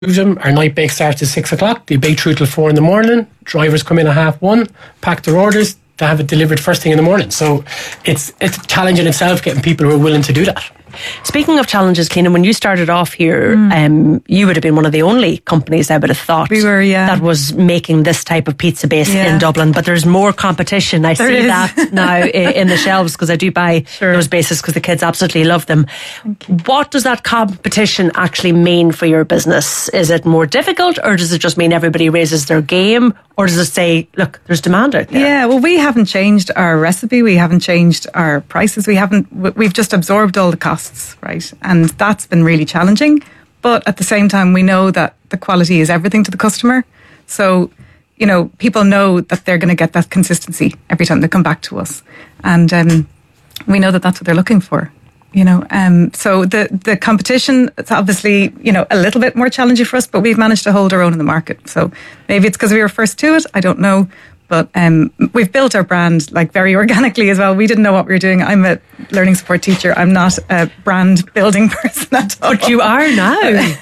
them. Our night bake starts at 6 o'clock. They bake through till 4 in the morning. Drivers come in at 1:30, pack their orders. They have it delivered first thing in the morning. So it's a challenge in itself, getting people who are willing to do that. Speaking of challenges, Cianan, when you started off here, you would have been one of the only companies, I would have thought, we were, that was making this type of pizza base in Dublin. But there's more competition. I see that now in the shelves, because I do buy those bases because the kids absolutely love them. What does that competition actually mean for your business? Is it more difficult, or does it just mean everybody raises their game? Or does it say, look, there's demand out there? Yeah, well, we haven't changed our recipe. We haven't changed our prices. We've just absorbed all the costs, right? And that's been really challenging. But at the same time, we know that the quality is everything to the customer. So, you know, people know that they're going to get that consistency every time they come back to us. And we know that that's what they're looking for. You know, so the competition, it's obviously, you know, a little bit more challenging for us, but we've managed to hold our own in the market. So maybe it's because we were first to it. I don't know. But we've built our brand like very organically as well. We didn't know what we were doing. I'm a learning support teacher. I'm not a brand building person at all. But you are now.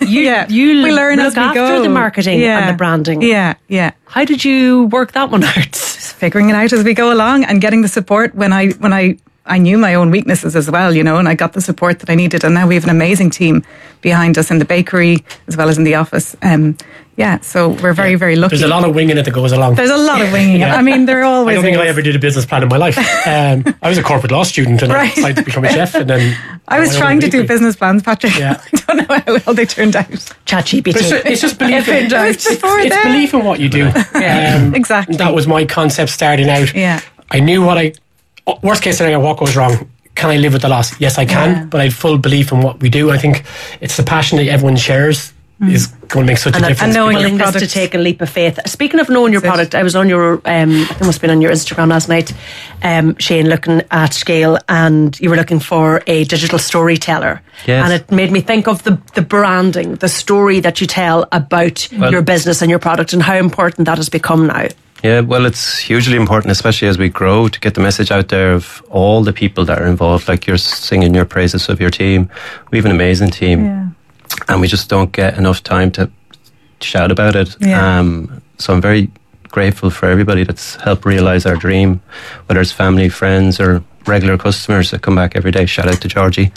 We learn look as we after go. The marketing and the branding. Yeah. How did you work that one out? Just figuring it out as we go along and getting the support when I knew my own weaknesses as well, you know, and I got the support that I needed. And now we have an amazing team behind us in the bakery as well as in the office. So we're very, very lucky. There's a lot of winging it that goes along. There's a lot of winging it. I mean, they're always... I don't think I ever did a business plan in my life. I was a corporate law student and I decided to become a chef. And then I was trying to do business plans, Patrick. Yeah. I don't know how well they turned out. ChatGPT. It's just belief it's belief in what you do. Exactly. That was my concept starting out. Yeah. I knew worst case scenario, what goes wrong? Can I live with the loss? Yes, I can, but I have full belief in what we do. I think it's the passion that everyone shares is going to make such a difference. And knowing willingness to take a leap of faith. Speaking of knowing your product, I was on your, I think it must have been on your Instagram last night, Shane, looking at Scale, and you were looking for a digital storyteller. Yes. And it made me think of the branding, the story that you tell about your business and your product, and how important that has become now. Yeah, well, it's hugely important, especially as we grow, to get the message out there of all the people that are involved. Like, you're singing your praises of your team. We have an amazing team, and we just don't get enough time to shout about it. So I'm very grateful for everybody that's helped realise our dream, whether it's family, friends, or regular customers that come back every day. Shout out to Georgie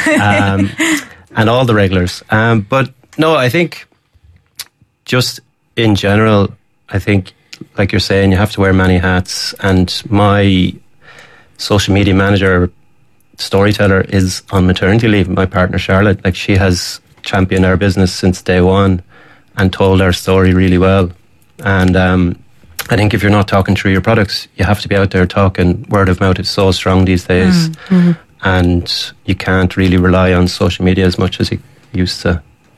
and all the regulars. But no, I think just in general, I think, like you're saying, you have to wear many hats. And my social media manager, storyteller, is on maternity leave. My partner Charlotte, like, she has championed our business since day one and told our story really well. And I think if you're not talking through your products, you have to be out there talking. Word of mouth is so strong these days, and you can't really rely on social media as much as you used to.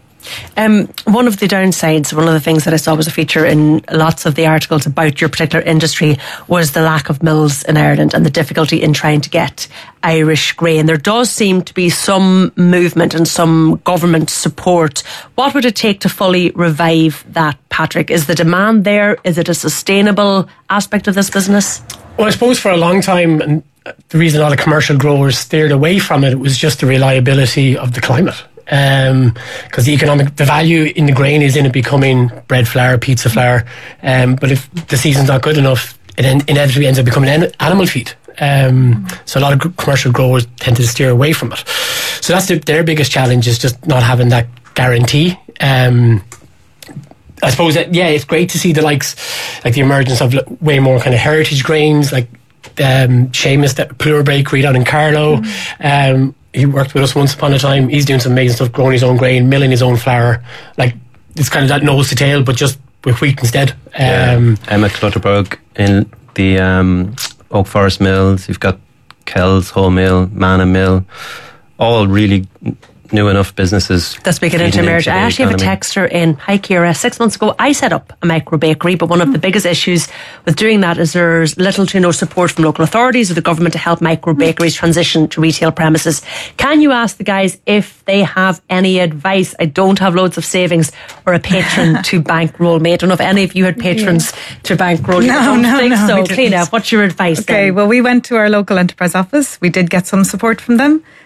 One of the downsides, one of the things that I saw was a feature in lots of the articles about your particular industry, was the lack of mills in Ireland and the difficulty in trying to get Irish grain. There does seem to be some movement and some government support. What would it take to fully revive that, Patrick? Is the demand there? Is it a sustainable aspect of this business? Well, I suppose for a long time, and the reason a lot of commercial growers steered away from it was just the reliability of the climate. Because the value in the grain is in it becoming bread flour, pizza flour, but if the season's not good enough, it inevitably ends up becoming animal feed. So a lot of commercial growers tend to steer away from it. So that's their biggest challenge, is just not having that guarantee. I suppose that, it's great to see the the emergence of way more kind of heritage grains, like Seamus, the Plur Bakery down in Carlow. He worked with us once upon a time. He's doing some amazing stuff, growing his own grain, milling his own flour. Like, it's kind of that nose to tail, but just with wheat instead. Emma Clutterberg in the Oak Forest Mills. You've got Kells Whole Mill, Manna Mill, all really new enough businesses that's beginning to emerge. I actually have a texter in. Hi Ciara, 6 months ago I set up a micro bakery, but one of the biggest issues with doing that is there's little to no support from local authorities or the government to help micro bakeries transition to retail premises. Can you ask the guys if they have any advice? I don't have loads of savings or a patron to bankroll me. I don't know if any of you had patrons to bankroll you. No. So Cleena, what's your advice then? Well, we went to our local enterprise office. We did get some support from them.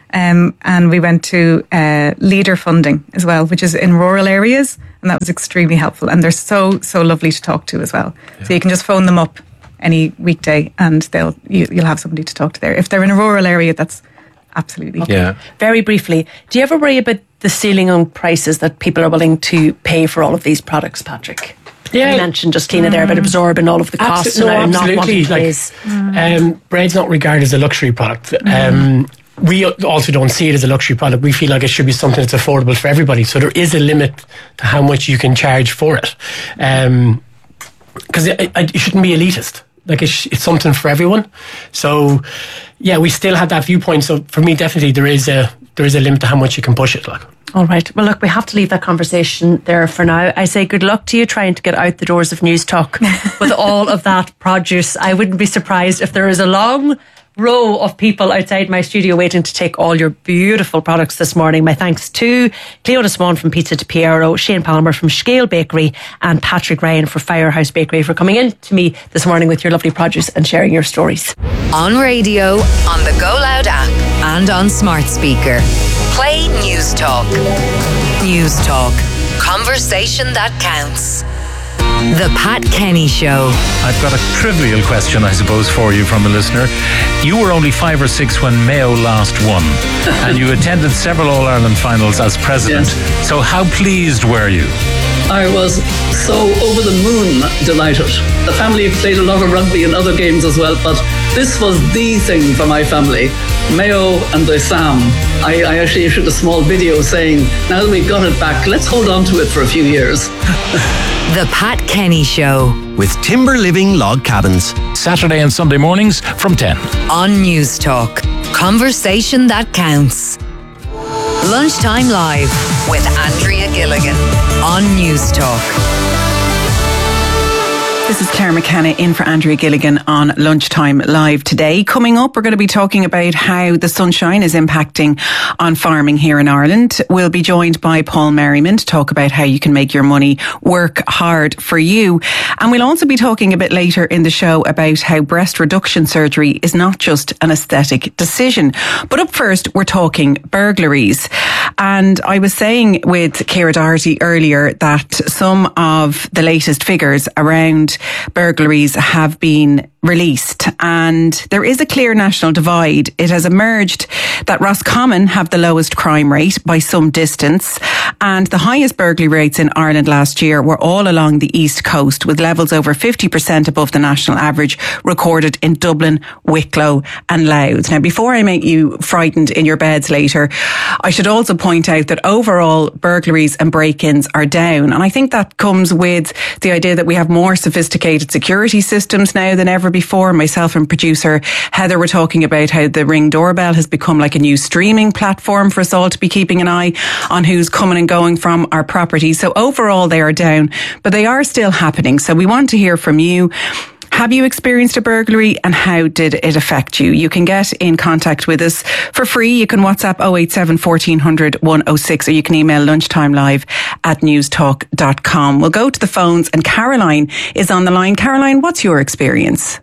And we went to leader funding as well, which is in rural areas, and that was extremely helpful. And they're so lovely to talk to as well. Yeah. So you can just phone them up any weekday, and you'll have somebody to talk to there. If they're in a rural area, that's absolutely. Okay. Yeah. Very briefly, do you ever worry about the ceiling on prices that people are willing to pay for all of these products, Patrick? Yeah. You mentioned just Keena there about absorbing all of the costs and not wanting to raise. Bread's not regarded as a luxury product. We also don't see it as a luxury product. We feel like it should be something that's affordable for everybody. So there is a limit to how much you can charge for it. Because it shouldn't be elitist. Like it's something for everyone. So yeah, we still have that viewpoint. So for me, definitely there is a limit to how much you can push it. Like. All right. Well, look, we have to leave that conversation there for now. I say good luck to you trying to get out the doors of News Talk with all of that produce. I wouldn't be surprised if there is a long row of people outside my studio waiting to take all your beautiful products this morning. My thanks to Cleona Swan from Pizza de Piero, Shane Palmer from Scale Bakery, and Patrick Ryan for Firehouse Bakery for coming in to me this morning with your lovely produce and sharing your stories. On radio, on the Go Loud app, and on smart speaker. Play News Talk. News Talk. Conversation that counts. The Pat Kenny Show. I've got a trivial question, I suppose, for you from a listener. You were only 5 or 6 when Mayo last won, and you attended several All-Ireland finals as president. Yes. So how pleased were you? I was so over the moon delighted. The family played a lot of rugby and other games as well, but this was the thing for my family. Mayo and the Sam. I actually issued a small video saying, now that we've got it back, let's hold on to it for a few years. The Pat Kenny Show. With Timber Living Log Cabins. Saturday and Sunday mornings from 10. On News Talk. Conversation that counts. Lunchtime Live with Andrea Gilligan. On News Talk. This is Claire McKenna in for Andrea Gilligan on Lunchtime Live today. Coming up, we're going to be talking about how the sunshine is impacting on farming here in Ireland. We'll be joined by Paul Merriman to talk about how you can make your money work hard for you. And we'll also be talking a bit later in the show about how breast reduction surgery is not just an aesthetic decision. But up first, we're talking burglaries. And I was saying with Ciara Doherty earlier that some of the latest figures around burglaries have been released, and there is a clear national divide. It has emerged that Roscommon have the lowest crime rate by some distance, and the highest burglary rates in Ireland last year were all along the east coast, with levels over 50% above the national average recorded in Dublin, Wicklow and Louth. Now, before I make you frightened in your beds later, I should also point out that overall burglaries and break-ins are down, and I think that comes with the idea that we have more sophisticated security systems now than ever before. Myself and producer Heather were talking about how the Ring doorbell has become like a new streaming platform for us all to be keeping an eye on who's coming and going from our properties. So overall they are down, but they are still happening. So we want to hear from you. Have you experienced a burglary, and how did it affect you? You can get in contact with us for free. You can WhatsApp 087 1400 106, or you can email lunchtimelive@newstalk.com. We'll go to the phones, and Caroline is on the line. Caroline, what's your experience?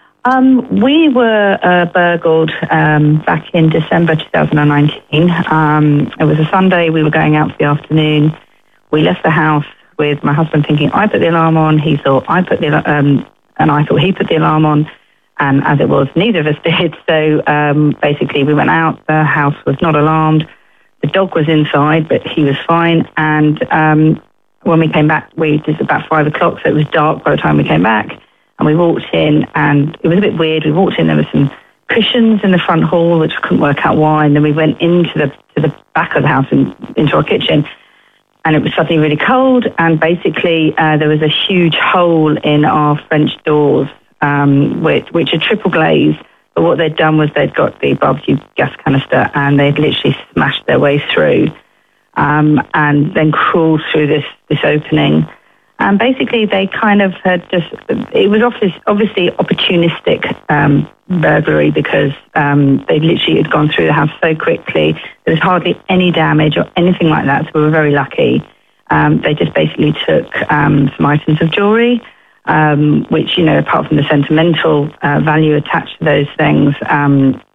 We were burgled back in December 2019. It was a Sunday. We were going out for the afternoon. We left the house with my husband thinking I put the alarm on. He thought I put the and I thought he put the alarm on, and as it was, neither of us did. So basically we went out, the house was not alarmed, the dog was inside, but he was fine, and when we came back, it was about 5 o'clock, so it was dark by the time we came back, and we walked in, and it was a bit weird. We walked in, there were some cushions in the front hall, which I couldn't work out why, and then we went into the back of the house and into our kitchen, and it was suddenly really cold, and basically there was a huge hole in our French doors, which are triple glazed. But what they'd done was they'd got the barbecue gas canister and they'd literally smashed their way through, and then crawled through this opening. And basically they kind of had it was obviously opportunistic burglary, because they literally had gone through the house so quickly. There was hardly any damage or anything like that, so we were very lucky. They just basically took some items of jewellery, which, apart from the sentimental value attached to those things,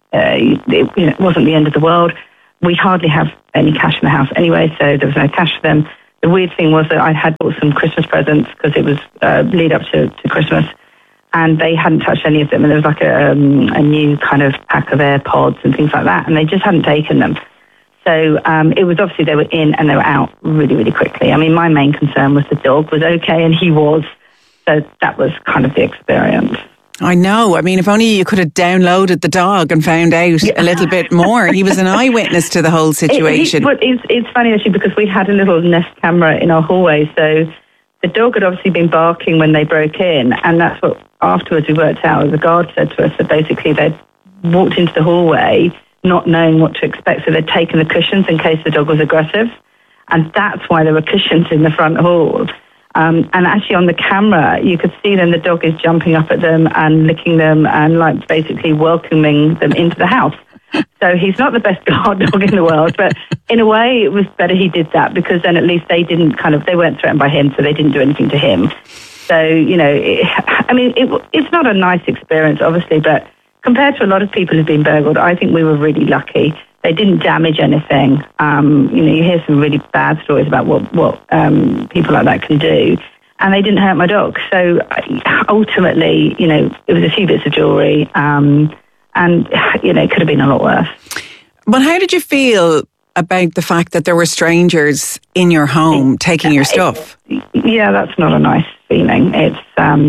it wasn't the end of the world. We hardly have any cash in the house anyway, so there was no cash for them. The weird thing was that I had bought some Christmas presents because it was lead up to Christmas, and they hadn't touched any of them. And there was like a new kind of pack of AirPods and things like that, and they just hadn't taken them. So it was obviously they were in and they were out really, really quickly. I mean, my main concern was the dog was okay, and he was. So that was kind of the experience. I know. I mean, if only you could have downloaded the dog and found out a little bit more. He was an eyewitness to the whole situation. It's funny, actually, because we had a little Nest camera in our hallway. So the dog had obviously been barking when they broke in. And that's what afterwards we worked out. The guard said to us that basically they'd walked into the hallway not knowing what to expect. So they'd taken the cushions in case the dog was aggressive. And that's why there were cushions in the front hall. And actually on the camera, you could see then the dog is jumping up at them and licking them and like basically welcoming them into the house. So he's not the best guard dog in the world, but in a way it was better he did that, because then at least they weren't threatened by him, so they didn't do anything to him. So, it's not a nice experience, obviously, but compared to a lot of people who've been burgled, I think we were really lucky. They didn't damage anything. You hear some really bad stories about what people like that can do, and they didn't hurt my dog. So ultimately, it was a few bits of jewellery, and it could have been a lot worse. But how did you feel about the fact that there were strangers in your home taking your stuff? Yeah, that's not a nice feeling. It's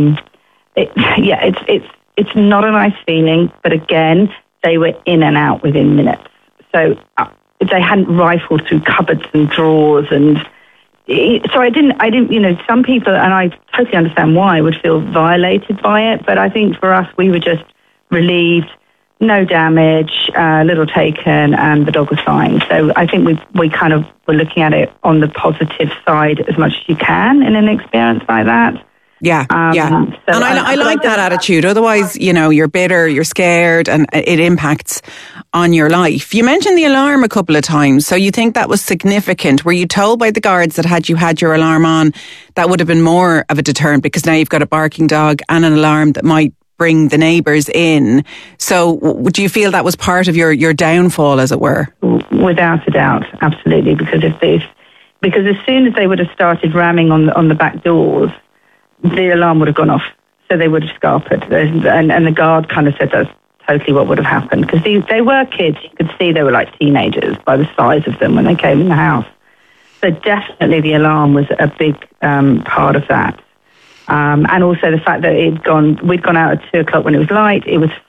not a nice feeling. But again, they were in and out within minutes. So they hadn't rifled through cupboards and drawers, and so I didn't. Some people, and I totally understand why, would feel violated by it. But I think for us, we were just relieved. No damage, little taken, and the dog was fine. So I think we kind of were looking at it on the positive side as much as you can in an experience like that. Yeah. So and I like that attitude. Otherwise, you're bitter, you're scared, and it impacts on your life. You mentioned the alarm a couple of times, so you think that was significant. Were you told by the guards that had you had your alarm on, that would have been more of a deterrent, because now you've got a barking dog and an alarm that might bring the neighbours in? So do you feel that was part of your downfall, as it were? Without a doubt, absolutely. Because because as soon as they would have started ramming on the back doors, the alarm would have gone off. So they would have scarpered. And the guard kind of said that's totally what would have happened. Because they were kids. You could see they were like teenagers by the size of them when they came in the house. So definitely the alarm was a big part of that. And also the fact that we'd gone out at 2:00 when it was light. It was,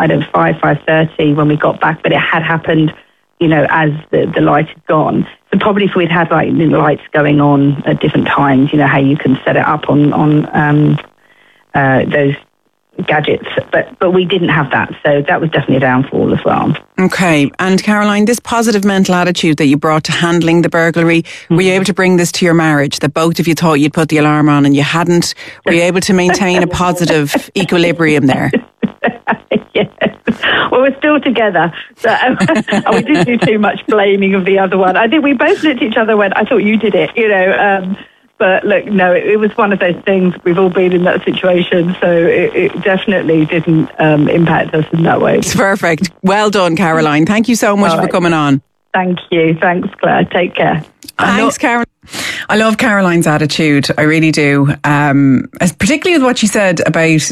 5:30 when we got back, but it had happened, as the light had gone. So probably if we'd had lights going on at different times, how you can set it up on those gadgets, but we didn't have that, so that was definitely a downfall as well. Okay, and Caroline, this positive mental attitude that you brought to handling the burglary, were you able to bring this to your marriage, that both of you thought you'd put the alarm on and you hadn't? Were you able to maintain a positive equilibrium there? Yes. Well, we're still together, so we didn't do too much blaming of the other one. I think we both looked at each other and went, I thought you did it, But look, no, it was one of those things. We've all been in that situation, so it definitely didn't impact us in that way. It's perfect. Well done, Caroline. Thank you so much for coming on. Thank you. Thanks, Claire. Take care. Thanks, Caroline. I love Caroline's attitude. I really do. Particularly with what she said about,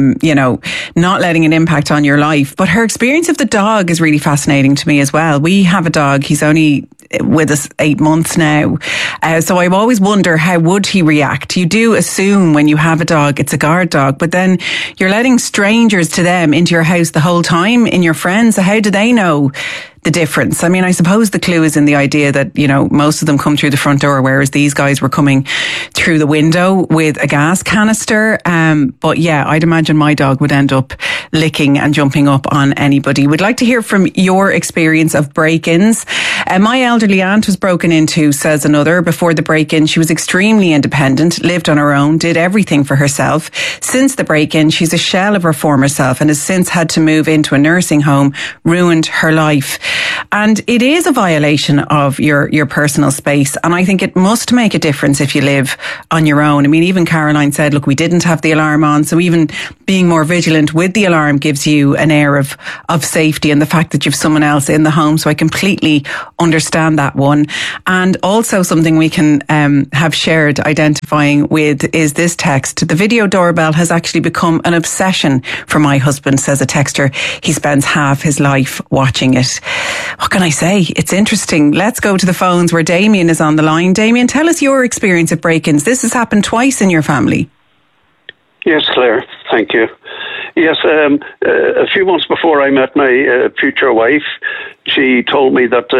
not letting an impact on your life. But her experience of the dog is really fascinating to me as well. We have a dog. He's only with us 8 months now. So I always wonder, how would he react? You do assume when you have a dog, it's a guard dog, but then you're letting strangers to them into your house the whole time, in your friends. So how do they know the difference? I mean, I suppose the clue is in the idea that, most of them come through the front door, whereas these guys were coming through the window with a gas canister. But yeah, I'd imagine my dog would end up licking and jumping up on anybody. We'd like to hear from your experience of break-ins. My elderly aunt was broken into, says another. Before the break-in, she was extremely independent, lived on her own, did everything for herself. Since the break-in, she's a shell of her former self and has since had to move into a nursing home, ruined her life. And it is a violation of your personal space. And I think it must make a difference if you live on your own. I mean, even Caroline said, look, we didn't have the alarm on. So even being more vigilant with the alarm gives you an air of safety, and the fact that you've someone else in the home. So I completely understand that one. And also something we can have shared identifying with is this text. The video doorbell has actually become an obsession for my husband, says a texter. He spends half his life watching it. What can I say? It's interesting. Let's go to the phones where Damien is on the line. Damien, tell us your experience of break-ins. This has happened twice in your family. Yes, Claire. Thank you. Yes, a few months before I met my future wife, she told me that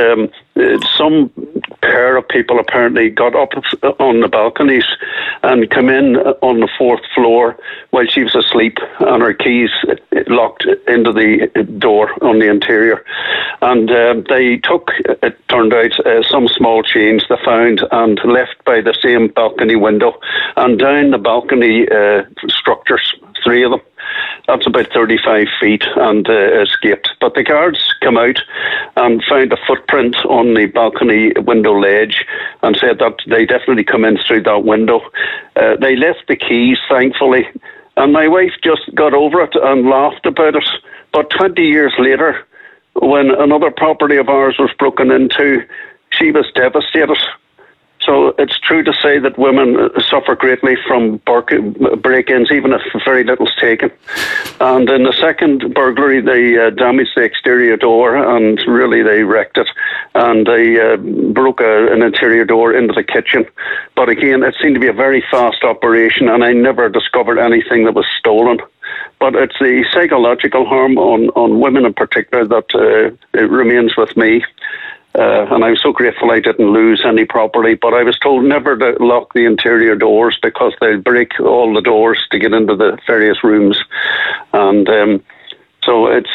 some pair of people apparently got up on the balconies and come in on the fourth floor while she was asleep, and her keys locked into the door on the interior. And they took, it turned out, some small change they found and left by the same balcony window and down the balcony structures, 3 of them. That's about 35 feet, and escaped. But the guards come out and found a footprint on the balcony window ledge and said that they definitely come in through that window. They left the keys, thankfully, and my wife just got over it and laughed about it. But 20 years later, when another property of ours was broken into, she was devastated. So it's true to say that women suffer greatly from break-ins, even if very little's taken. And in the second burglary, they damaged the exterior door, and really they wrecked it. And they broke an interior door into the kitchen. But again, it seemed to be a very fast operation, and I never discovered anything that was stolen. But it's the psychological harm on women in particular that it remains with me. And I'm so grateful I didn't lose any property, but I was told never to lock the interior doors because they'll break all the doors to get into the various rooms. And so it's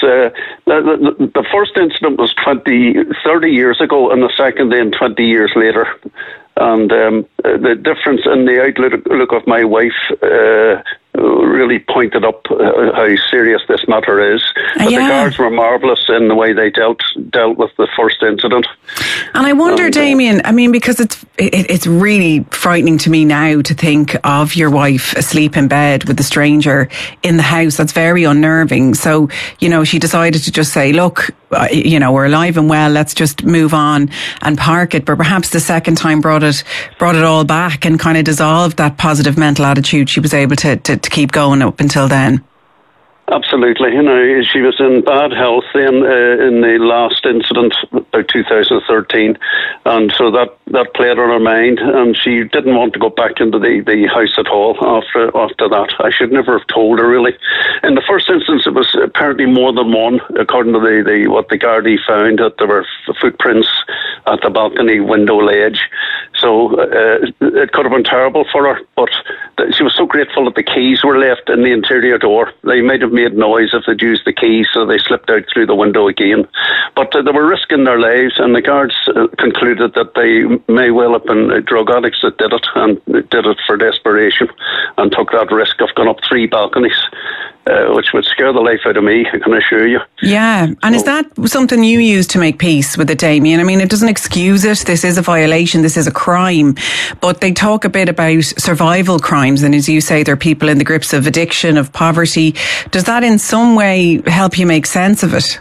the first incident was 30 years ago, and the second then 20 years later. And the difference in the outlook of my wife really pointed up how serious this matter is. But the guards were marvellous in the way they dealt with the first incident. And I wonder, Damien, I mean, because it's really frightening to me now to think of your wife asleep in bed with a stranger in the house. That's very unnerving. So, you know, she decided to just say, look, you know, we're alive and well, let's just move on and park it. But perhaps the second time brought it all back and kind of dissolved that positive mental attitude she was able to keep going up until then. Absolutely. You know, she was in bad health then in the last incident, about 2013, and so that played on her mind, and she didn't want to go back into the house at all after that. I should never have told her, really. In the first instance, it was apparently more than one, according to what the Gardaí found, that there were footprints at the balcony window ledge. So it could have been terrible for her, but she was so grateful that the keys were left in the interior door. They might have made noise if they'd used the keys, so they slipped out through the window again. But they were risking their lives, and the guards concluded that they may well have been drug addicts that did it, and did it for desperation, and took that risk of going up 3 balconies, which would scare the life out of me, I can assure you. Yeah, and is that something you use to make peace with it, Damien? I mean, it doesn't excuse it. This is a violation, this is a crime, but they talk a bit about survival crimes, and as you say, there are people in the grips of addiction, of poverty. Does that in some way help you make sense of it?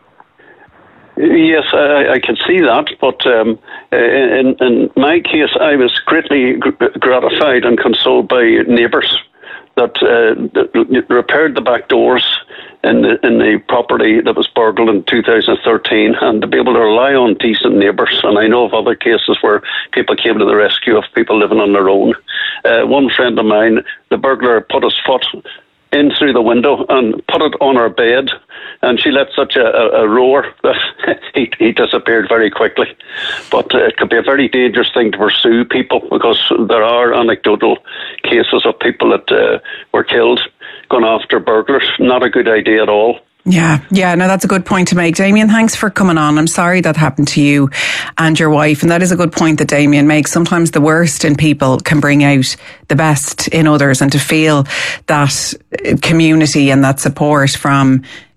Yes, I can see that, but in my case, I was greatly gratified and consoled by neighbours that repaired the back doors in the property that was burgled in 2013, and to be able to rely on decent neighbours. And I know of other cases where people came to the rescue of people living on their own. One friend of mine, the burglar put his foot in through the window and put it on her bed, and she let such a roar that he disappeared very quickly. But it could be a very dangerous thing to pursue people, because there are anecdotal cases of people that were killed going after burglars. Not a good idea at all. Yeah, no, that's a good point to make. Damien, thanks for coming on. I'm sorry that happened to you and your wife. And that is a good point that Damien makes. Sometimes the worst in people can bring out the best in others, and to feel that community and that support from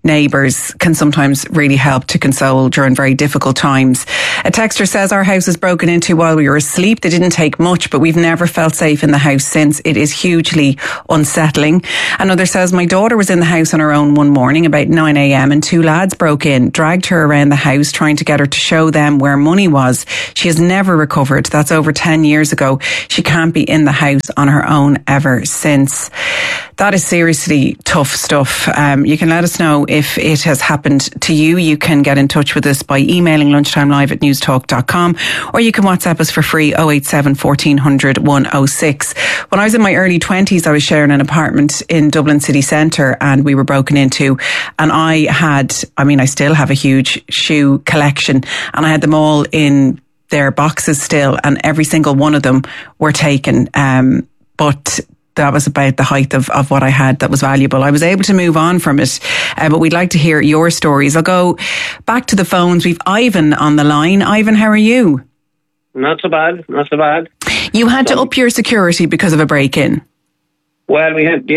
neighbours can sometimes really help to console during very difficult times. A texter says, our house was broken into while we were asleep. They didn't take much, but we've never felt safe in the house since. It is hugely unsettling. Another says, my daughter was in the house on her own one morning about 9 a.m. and two lads broke in, dragged her around the house trying to get her to show them where money was. She has never recovered. That's over 10 years ago. She can't be in the house on her own ever since. That is seriously tough stuff. You can let us know if it has happened to you. You can get in touch with us by emailing lunchtimelive@newstalk.com, or you can WhatsApp us for free 087 1400 106. When I was in my early 20s, I was sharing an apartment in Dublin city centre and we were broken into, and I still have a huge shoe collection, and I had them all in their boxes still, and every single one of them were taken. But that was about the height of what I had that was valuable. I was able to move on from it, but we'd like to hear your stories. I'll go back to the phones. We've Ivan on the line. Ivan, how are you? Not so bad. You had to up your security because of a break-in. Well, we have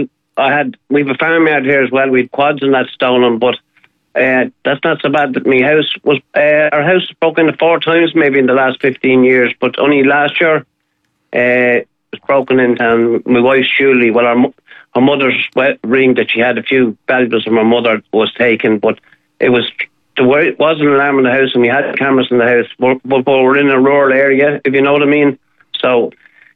a farmyard here as well. We had quads and that stolen, but that's not so bad. That our house was broken into 4 times maybe in the last 15 years, but only last year it was broken into, and my wife Julie, her mother's ring that she had a few valuables from her mother was taken, but there was an alarm in the house and we had cameras in the house, but we're in a rural area, if you know what I mean. So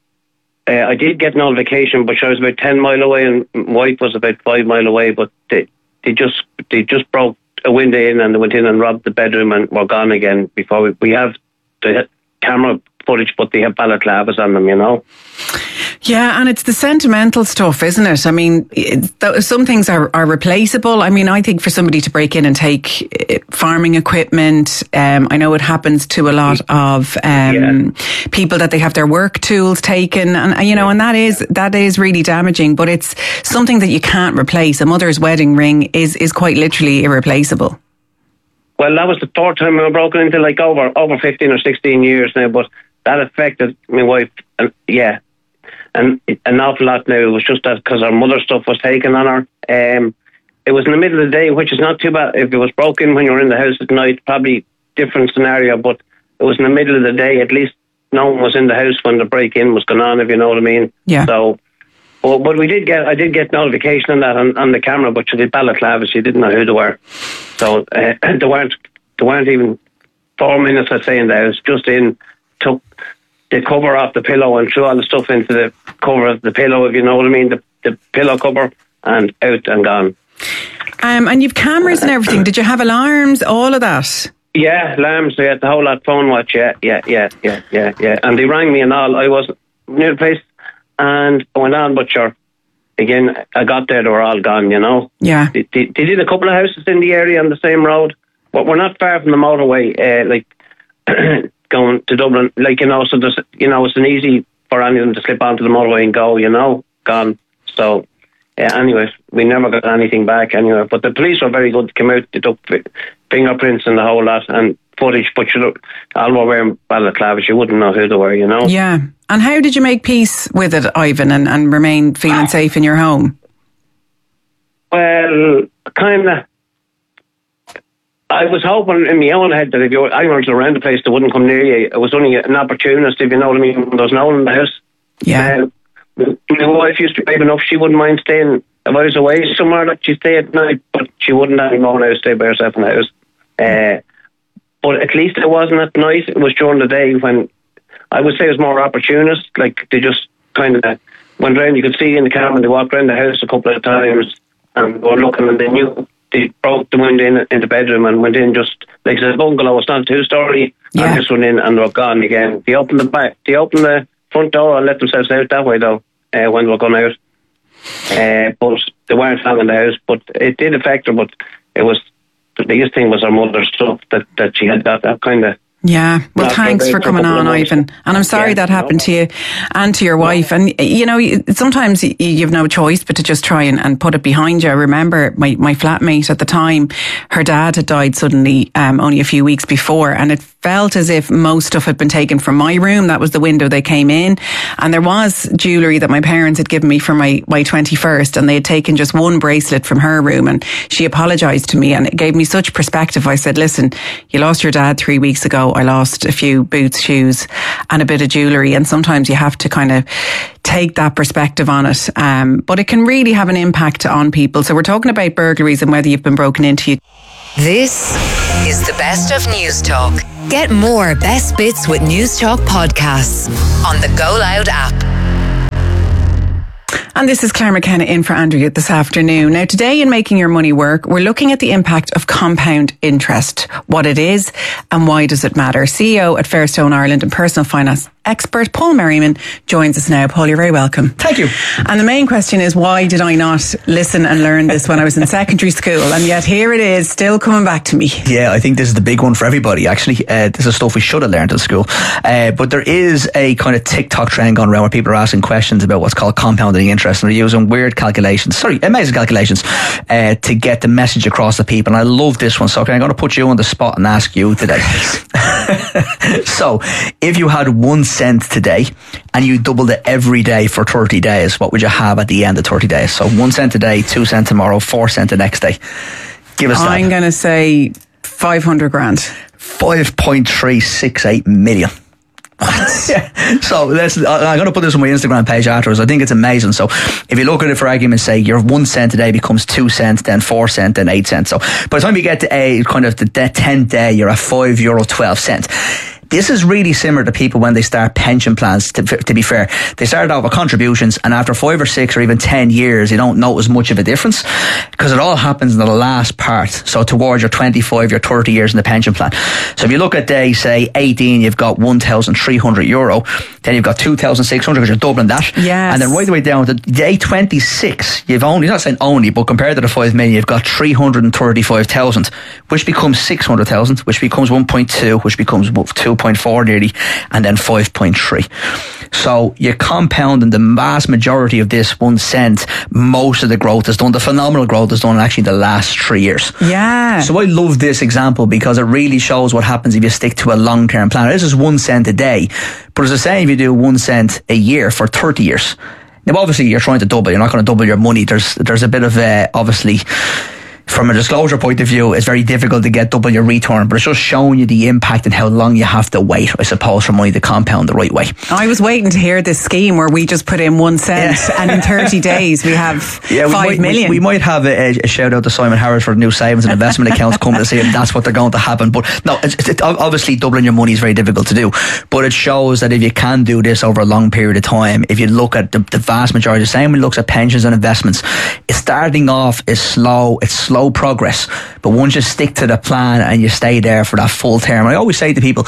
I did get notification, but I was about 10 mile away and my wife was about 5 mile away, but they just broke a window in and they went in and robbed the bedroom and were gone again. Before we have the camera footage, but they have balaclavas on them, you know. Yeah, and it's the sentimental stuff, isn't it? I mean, some things are replaceable. I mean, I think for somebody to break in and take farming equipment, I know it happens to a lot of people that they have their work tools taken, and you know, and that is really damaging. But it's something that you can't replace. A mother's wedding ring is quite literally irreplaceable. Well, that was the 4th time we were broken into, like over 15 or 16 years now, but that affected my wife, and an awful lot now. It was just that because her mother's stuff was taken on her. It was in the middle of the day, which is not too bad. If it was broken when you were in the house at night, probably different scenario, but it was in the middle of the day. At least no one was in the house when the break-in was going on, if you know what I mean. Yeah. So, but I did get notification on that on the camera, but she did balaclavas. She didn't know who they were. So they weren't even 4 minutes, I'd say, in the house. Just took the cover off the pillow and threw all the stuff into the cover of the pillow, if you know what I mean, the pillow cover, and out and gone. And you've cameras and everything. Did you have alarms, all of that? Yeah, alarms, the whole lot, phone watch, yeah. And they rang me and all. I wasn't near the place and I went on, but sure, again, I got there, they were all gone, you know. Yeah. They did a couple of houses in the area on the same road, but we're not far from the motorway, going to Dublin, like, you know, so there's, you know, it's an easy for anyone to slip onto the motorway and go, you know, gone. So, anyways, we never got anything back anyway. But the police were very good to come out, they took fingerprints and the whole lot and footage, but you look, all were wearing balaclavas, you wouldn't know who they were, you know. Yeah. And how did you make peace with it, Ivan, and remain feeling safe in your home? Well, kind of. I was hoping in my own head that if I wanted to around the place, they wouldn't come near you. It was only an opportunist, if you know what I mean. There was no one in the house. Yeah. My wife used to be brave enough. She wouldn't mind staying. If I was away somewhere, like, she'd stay at night, but she wouldn't have anyone out, stay by herself in the house. But at least it wasn't at night. It was during the day when I would say it was more opportunist. Like, they just kind of went around. You could see in the camera, they walked around the house a couple of times and were looking, and they knew. They broke the window in the bedroom and went in, just like it's a bungalow, it's not a 2-story. Yeah. And just went in and they were gone again. They opened the front door and let themselves out that way though, when they were going out. But they weren't long in the house, but it did affect her. But it was, the biggest thing was her mother's stuff, that she had that kind of Yeah, well, thanks for coming on, Ivan. And I'm sorry that happened to you and to your wife. And, you know, sometimes you've no choice but to just try and put it behind you. I remember my flatmate at the time, her dad had died suddenly only a few weeks before, and it felt as if most stuff had been taken from my room. That was the window they came in. And there was jewellery that my parents had given me for my 21st, and they had taken just one bracelet from her room, and she apologised to me, and it gave me such perspective. I said, listen, you lost your dad 3 weeks ago. I lost a few boots, shoes and a bit of jewellery, and sometimes you have to kind of take that perspective on it. But it can really have an impact on people. So we're talking about burglaries and whether you've been broken into. This is the Best of News Talk. Get more Best Bits with News Talk podcasts on the Go Loud app. And this is Claire McKenna in for Andrea this afternoon. Now, today in Making Your Money Work, we're looking at the impact of compound interest, what it is and why does it matter. CEO at Fairstone Ireland and personal finance expert Paul Merriman joins us now. Paul, you're very welcome. Thank you. And the main question is, why did I not listen and learn this when I was in secondary school? And yet here it is, still coming back to me. Yeah, I think this is the big one for everybody, actually. This is stuff we should have learned in school. But there is a kind of TikTok trend going around where people are asking questions about what's called compounding interest, and they're using weird calculations, amazing calculations, to get the message across to people. And I love this one, so I'm going to put you on the spot and ask you today. So, if you had 1 cent today and you doubled it every day for 30 days, what would you have at the end of 30 days? So 1 cent today, 2 cent tomorrow, 4 cent the next day. Give us that. I'm going to say 500 grand. 5.368 million. Yeah. So I'm going to put this on my Instagram page afterwards. I think it's amazing. So if you look at it for argument's sake, your 1 cent today becomes 2 cents, then 4 cents, then 8 cents. So by the time you get to the 10th day, you're at €5.12. This is really similar to people when they start pension plans, to be fair. They started out with contributions, and after 5 or 6 or even 10 years, you don't notice much of a difference because it all happens in the last part. So towards your 25, your 30 years in the pension plan. So if you look at day, say, 18, you've got €1,300. Then you've got 2,600 because you're doubling that. Yes. And then right the way down to day 26, you've only, not saying only, but compared to the 5 million, you've got 335,000, which becomes 600,000, which becomes 1.2, which becomes 2.4 nearly, and then 5.3. So you're compounding the vast majority of this 1 cent. Most of the growth is done, the phenomenal growth is done in actually the last 3 years. Yeah. So I love this example because it really shows what happens if you stick to a long-term plan. This is 1 cent a day, but as I say, if you do 1 cent a year for 30 years, now obviously you're trying to double, you're not going to double your money. There's a bit of obviously, from a disclosure point of view, it's very difficult to get double your return, but it's just showing you the impact and how long you have to wait, I suppose, for money to compound the right way. I was waiting to hear this scheme where we just put in 1 cent and in 30 days we have 5 million. We might have a shout out to Simon Harris for the new savings and investment accounts coming to see if that's what they're going to happen. But no, it's obviously doubling your money is very difficult to do, but it shows that if you can do this over a long period of time, if you look at the vast majority, the same when it looks at pensions and investments, it's starting off is slow, it's slow progress, but once you stick to the plan and you stay there for that full term, I always say to people,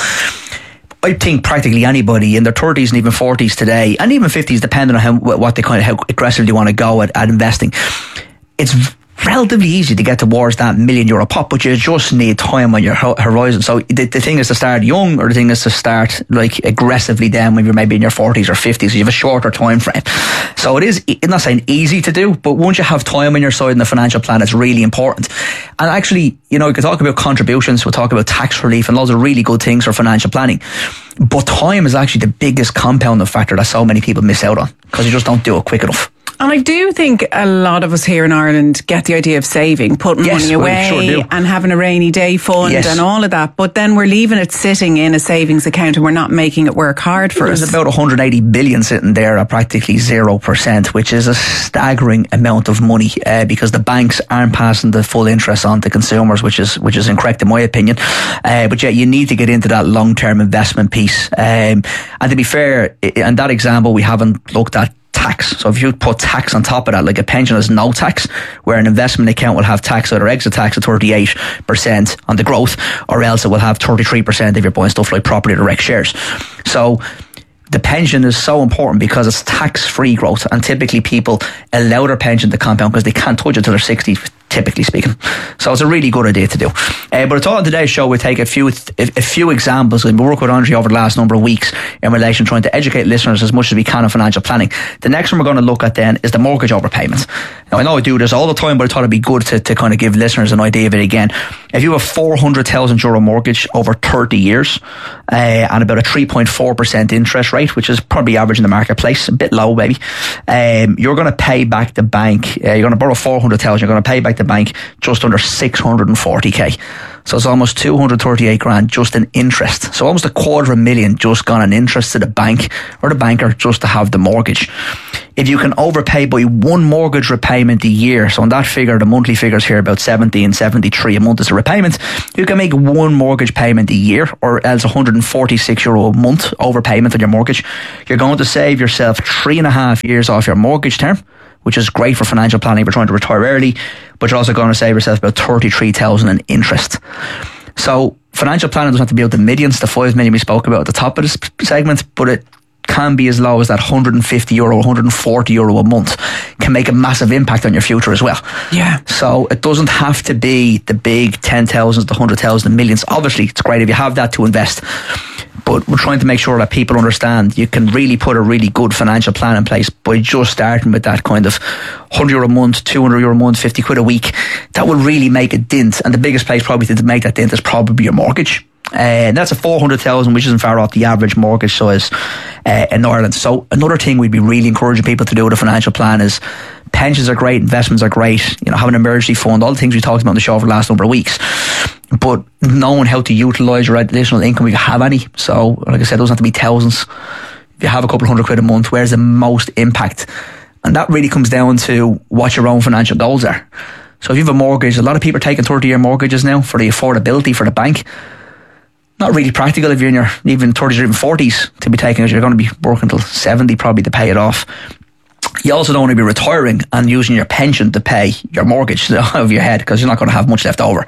I think practically anybody in their 30s and even 40s today, and even 50s, depending on how aggressively you want to go at investing, it's relatively easy to get towards that €1 million pot, but you just need time on your horizon. So the thing is to start young, or the thing is to start aggressively then when you're maybe in your 40s or 50s, so you have a shorter time frame. So it's not saying easy to do, but once you have time on your side in the financial plan, it's really important. And actually, you can talk about contributions, we'll talk about tax relief and loads of really good things for financial planning, but time is actually the biggest compounding factor that so many people miss out on because you just don't do it quick enough. And I do think a lot of us here in Ireland get the idea of saving, putting money away and having a rainy day fund and all of that. But then we're leaving it sitting in a savings account and we're not making it work hard for us. There's about 180 billion sitting there at practically 0%, which is a staggering amount of money because the banks aren't passing the full interest on to consumers, which is incorrect in my opinion. But yeah, you need to get into that long-term investment piece. And to be fair, in that example, we haven't looked at tax. So if you put tax on top of that, like a pension has no tax, where an investment account will have tax, either exit tax at 38% on the growth, or else it will have 33% if you're buying stuff like property direct shares. So the pension is so important because it's tax-free growth, and typically people allow their pension to compound because they can't touch it until they're 60, typically speaking. So it's a really good idea to do. But it's all on today's show. We'll take a few examples, and we'll work with Andre over the last number of weeks in relation to trying to educate listeners as much as we can on financial planning. The next one we're going to look at then is the mortgage overpayments. Now, I know I do this all the time, but I thought it'd be good to kind of give listeners an idea of it again. If you have a €400,000 mortgage over 30 years and about a 3.4% interest rate, which is probably average in the marketplace, a bit low maybe, you're going to pay back the bank, you're going to borrow 400,000, you're going to pay back the bank just under 640k. So it's almost 238 grand just in interest. So almost $250,000 just gone in interest to the bank or the banker just to have the mortgage. If you can overpay by one mortgage repayment a year, so on that figure, the monthly figures here about 70 and 73 a month is a repayment, you can make one mortgage payment a year or else €146 a month overpayment on your mortgage. You're going to save yourself 3.5 years off your mortgage term, which is great for financial planning if you're trying to retire early, but you're also going to save yourself about 33,000 in interest. So financial planning doesn't have to be out the millions, the 5 million we spoke about at the top of this segment, but it can be as low as that €150, €140 a month can make a massive impact on your future as well. Yeah. So it doesn't have to be the big 10,000s, the 100,000, the millions. Obviously, it's great if you have that to invest. But we're trying to make sure that people understand you can really put a really good financial plan in place by just starting with that kind of €100 a month, €200 a month, 50 quid a week. That will really make a dent. And the biggest place probably to make that dent is probably your mortgage. And that's a 400,000, which isn't far off the average mortgage size in Ireland. So another thing we'd be really encouraging people to do with a financial plan is pensions are great, investments are great, have an emergency fund, all the things we talked about on the show over the last number of weeks. But knowing how to utilise your additional income if you have any. So, like I said, it doesn't have to be thousands. If you have a couple of £100 a month, where's the most impact? And that really comes down to what your own financial goals are. So if you have a mortgage, a lot of people are taking 30-year mortgages now for the affordability for the bank. Not really practical if you're in your even 30s or even 40s to be taking it. You're going to be working until 70 probably to pay it off. You also don't want to be retiring and using your pension to pay your mortgage out of your head because you're not going to have much left over.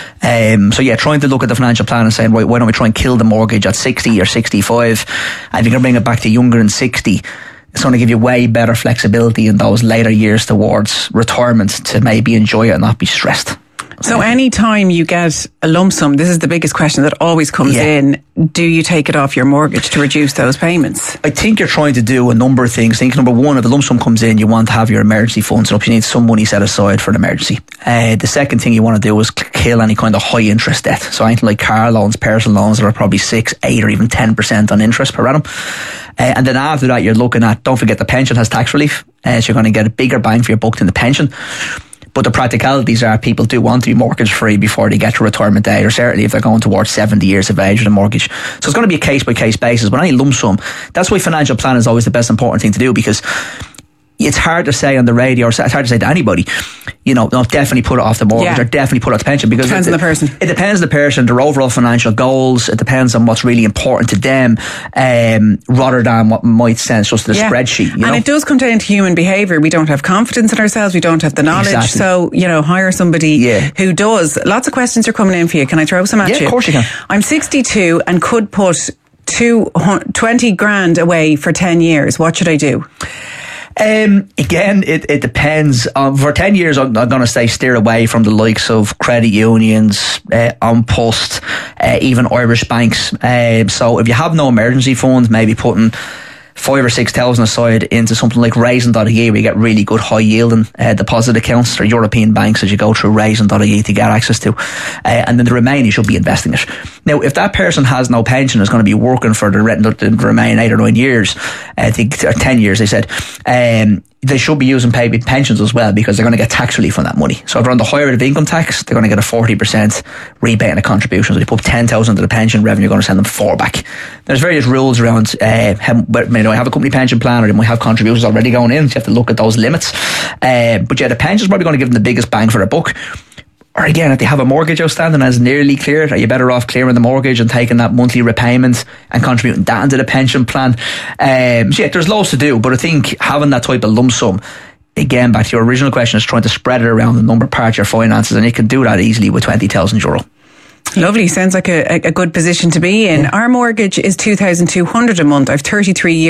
So yeah, trying to look at the financial plan and saying, right, why don't we try and kill the mortgage at 60 or 65? And if you can bring it back to younger than 60, it's going to give you way better flexibility in those later years towards retirement to maybe enjoy it and not be stressed. So any time you get a lump sum, this is the biggest question that always comes in, do you take it off your mortgage to reduce those payments? I think you're trying to do a number of things. I think number one, if the lump sum comes in, you want to have your emergency funds up. You need some money set aside for an emergency. The second thing you want to do is kill any kind of high interest debt. So anything like car loans, personal loans that are probably 6, 8 or even 10% on interest per annum. And then after that, you're looking at, don't forget the pension has tax relief. So you're going to get a bigger bang for your buck in the pension. But the practicalities are people do want to be mortgage free before they get to retirement day, or certainly if they're going towards 70 years of age with a mortgage. So it's going to be a case by case basis. But any lump sum, that's why financial planning is always the best important thing to do, because it's hard to say on the radio, or it's hard to say to anybody, no, definitely put it off the mortgage or definitely put it off the pension, because depends on the person. It depends on the person, their overall financial goals. It depends on what's really important to them, rather than what might sense just the spreadsheet. And it does come down to human behaviour. We don't have confidence in ourselves. We don't have the knowledge. Exactly. So, hire somebody who does. Lots of questions are coming in for you. Can I throw some at you? Yeah, of course you can. I'm 62 and could put 20 grand away for 10 years. What should I do? Again, it depends. For 10 years, I'm going to say steer away from the likes of credit unions, An Post, even Irish banks. So if you have no emergency fund, maybe putting 5,000 or 6,000 aside into something like Raisin.ie, where you get really good high yielding deposit accounts, or European banks as you go through Raisin.ie to get access to, and then the remaining you should be investing it. Now, if that person has no pension, is going to be working for the remaining 8 or 9 years, I think, or 10 years, they said, they should be using paid pensions as well, because they're going to get tax relief on that money. So if they're on the higher rate of income tax, they're going to get a 40% rebate on the contributions. So they put 10,000 into the pension revenue, you're going to send them 4 back. There's various rules around I have a company pension plan, or they might have contributions already going in, so you have to look at those limits. But yeah, the pension's probably going to give them the biggest bang for their buck. Or again, if they have a mortgage outstanding as nearly cleared, are you better off clearing the mortgage and taking that monthly repayment and contributing that into the pension plan? So yeah, there's loads to do, but I think having that type of lump sum, again, back to your original question, is trying to spread it around a number of parts of your finances, and you can do that easily with €20,000. Lovely. Sounds like a good position to be in. Our mortgage is 2,200 a month. I've 33-year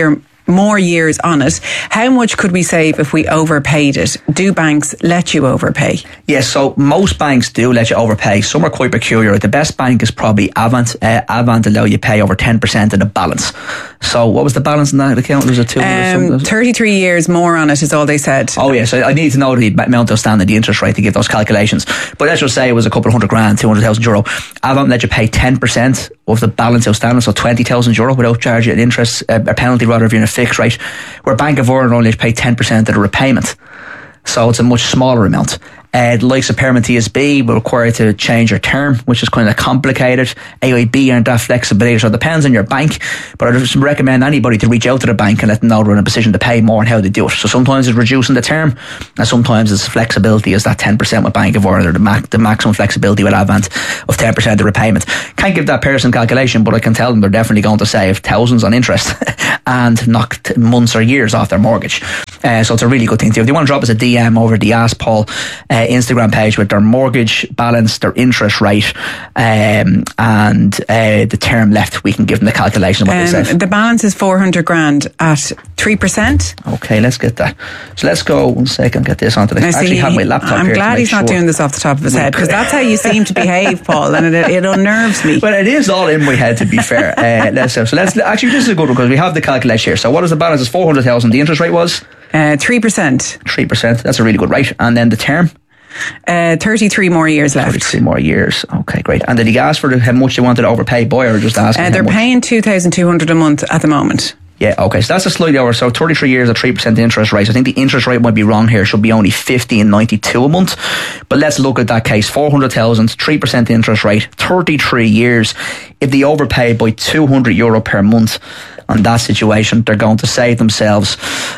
more years on it. How much could we save if we overpaid it? Do banks let you overpay? Yes, so most banks do let you overpay. Some are quite peculiar. The best bank is probably Avant. Avant allow you pay over 10% of the balance. So what was the balance in that account? Was it 33 years more on it is all they said. Oh yeah, so I need to know the amount outstanding, the interest rate to give those calculations. But let's just say it was a couple of €100,000, €200,000. Avant let you pay 10% of the balance outstanding, so €20,000 without charging an interest, a penalty rather if you're in a fixed rate, where Bank of Ireland only pay 10% of the repayment. So it's a much smaller amount. The likes of Permanent TSB will require you to change your term, which is kind of complicated. AIB aren't that flexibility, so it depends on your bank. But I just recommend anybody to reach out to the bank and let them know they're in a position to pay more and how they do it. So sometimes it's reducing the term, and sometimes it's flexibility, as that 10% with Bank of Ireland, or the maximum flexibility with Avant of 10% of the repayment. Can't give that person calculation, but I can tell them they're definitely going to save thousands on interest and knock months or years off their mortgage. So it's a really good thing to do. If they want to drop us a DM over the Ask Paul Instagram page with their mortgage balance, their interest rate, and the term left, we can give them the calculation of what they save. The balance is 400 grand at 3%. Okay, let's get that. So let's go 1 second, get this onto the. I actually have my laptop I'm here. glad he's not doing this off the top of his head, because that's how you seem to behave, Paul, and it unnerves me. Well, it is all in my head, to be fair. Let's actually, this is a good one because we have the calculation here. So what is the balance? Is 400,000. The interest rate was 3%. 3%. That's a really good rate. And then the term. 33 more years left. 33 more years. Okay, great. And did he ask for how much they wanted to overpay by, or just ask? They're paying 2,200 a month at the moment. Yeah, okay, so that's a slightly over. So 33 years at 3% interest rate. I think the interest rate might be wrong here. It should be only $15.92 a month. But let's look at that case. 400,000, 3% interest rate, 33 years. If they overpay by €200 per month on that situation, they're going to save themselves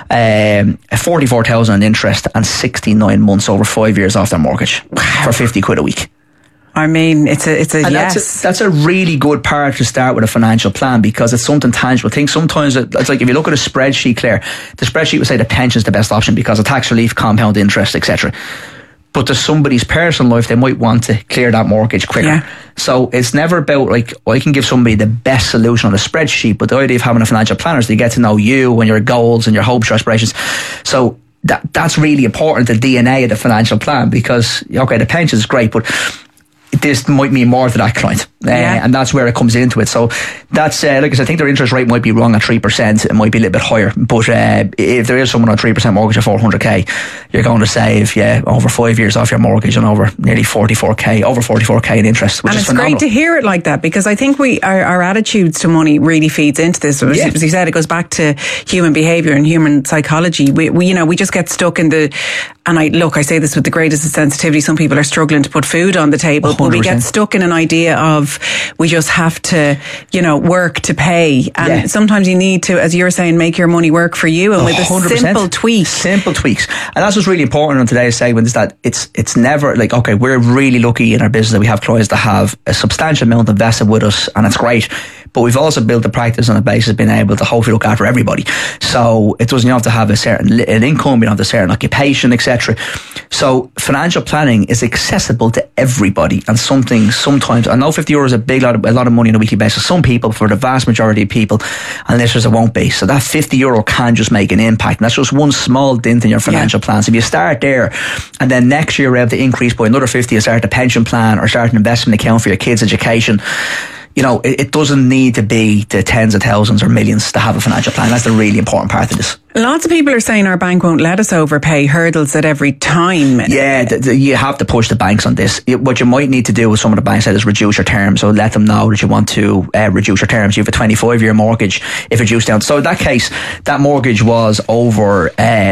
44,000 in interest and 69 months over 5 years off their mortgage for 50 quid a week. I mean, it's a yes. That's a really good part to start with a financial plan, because it's something tangible. I think sometimes it's like if you look at a spreadsheet, Claire, the spreadsheet would say the pension's the best option because of tax relief, compound interest, etc. But to somebody's personal life, they might want to clear that mortgage quicker. Yeah. So it's never about like, I can give somebody the best solution on a spreadsheet, but the idea of having a financial planner is they get to know you and your goals and your hopes, your aspirations. So that's really important, the DNA of the financial plan, because, okay, the pension is great, but this might mean more to that client, and that's where it comes into it. So that's like I said, I think their interest rate might be wrong at 3%. It might be a little bit higher, but if there is someone on 3% mortgage at 400k, you're going to save over 5 years off your mortgage and over nearly 44k in interest, which and is it's phenomenal. Great to hear it like that, because I think our attitudes to money really feeds into this. As you said, it goes back to human behaviour and human psychology. We just get stuck in the. And I say this with the greatest sensitivity. Some people are struggling to put food on the table, 100%. But we get stuck in an idea of we just have to, work to pay. And sometimes you need to, as you're saying, make your money work for you. And with a simple tweak. Simple tweaks. And that's what's really important on today's segment, is that it's never like, okay, we're really lucky in our business that we have clients that have a substantial amount invested with us, and it's great. But we've also built the practice on a basis of being able to hopefully look after everybody. So it doesn't have to have an income, you don't have a certain occupation, etc. So financial planning is accessible to everybody, and sometimes, I know €50 is a lot of money on a weekly basis. Some people, for the vast majority of people, and listeners, it won't be. So that €50 can just make an impact. And that's just one small dent in your financial plan. So if you start there, and then next year you're able to increase by another 50 and start a pension plan or start an investment account for your kids' education, it doesn't need to be the tens of thousands or millions to have a financial plan. That's the really important part of this. Lots of people are saying our bank won't let us overpay, hurdles at every time. Yeah, you have to push the banks on this. What you might need to do with some of the banks is reduce your terms. So let them know that you want to reduce your terms. You have a 25-year mortgage. If reduced down, so in that case, that mortgage was over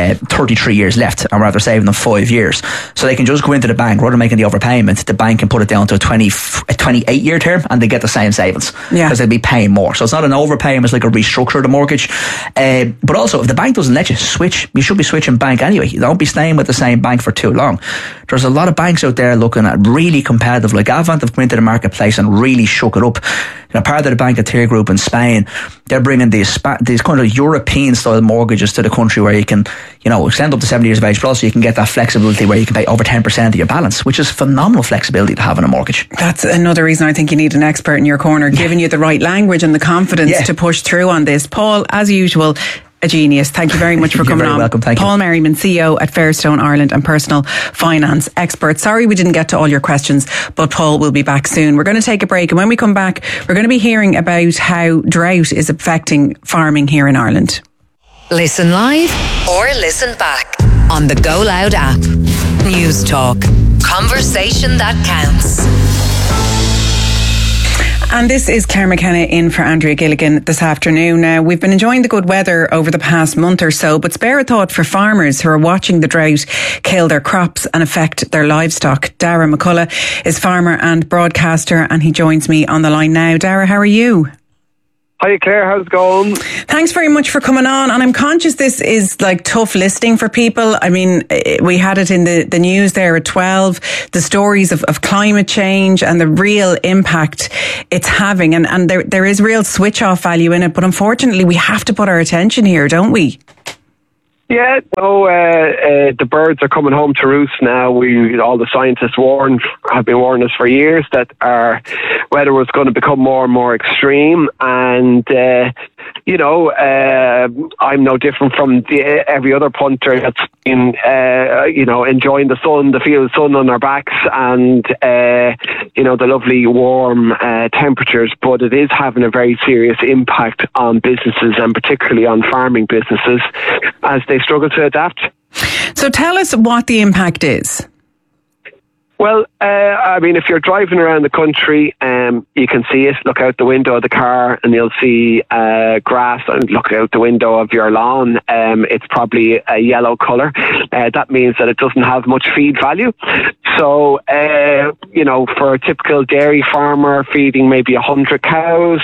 33 years left, and rather saving them 5 years. So they can just go into the bank rather than making the overpayment. The bank can put it down to a 28-year term, and they get the same savings because they'll be paying more. So it's not an overpayment; it's like a restructure of the mortgage. But also, if the bank doesn't let you switch, you should be switching bank anyway. You don't be staying with the same bank for too long. There's a lot of banks out there looking at really competitive, like Avant have come into the marketplace and really shook it up. Part of the Bank of Tier Group in Spain, they're bringing these kind of European style mortgages to the country where you can, extend up to 70 years of age, but also you can get that flexibility where you can pay over 10% of your balance, which is phenomenal flexibility to have in a mortgage. That's another reason I think you need an expert in your corner, giving you the right language and the confidence to push through on this. Paul, as usual, a genius. Thank you very much for coming very on. welcome. Thank you. Paul Merriman, CEO at Fairstone Ireland and personal finance expert. Sorry we didn't get to all your questions, but Paul will be back soon. We're going to take a break, and when we come back, we're going to be hearing about how drought is affecting farming here in Ireland. Listen live or listen back on the Go Loud app. News Talk. Conversation that counts. And this is Claire McKenna in for Andrea Gilligan this afternoon. Now, we've been enjoying the good weather over the past month or so, but spare a thought for farmers who are watching the drought kill their crops and affect their livestock. Dara McCullough is farmer and broadcaster, and he joins me on the line now. Dara, how are you? Hi Claire, how's it going? Thanks very much for coming on, and I'm conscious this is like tough listening for people. I mean, we had it in the news there at 12, the stories of climate change and the real impact it's having, and there is real switch off value in it, but unfortunately we have to put our attention here, don't we? Yeah, the birds are coming home to roost now. All the scientists have been warning us for years that our weather was going to become more and more extreme, and I'm no different from every other punter that's been enjoying the sun, the feel of the sun on our backs, and the lovely warm temperatures. But it is having a very serious impact on businesses, and particularly on farming businesses, as they struggle to adapt. So tell us what the impact is. Well, if you're driving around the country, you can see it. Look out the window of the car and you'll see grass, and look out the window of your lawn. It's probably a yellow colour. That means that it doesn't have much feed value. So, for a typical dairy farmer feeding maybe 100 cows,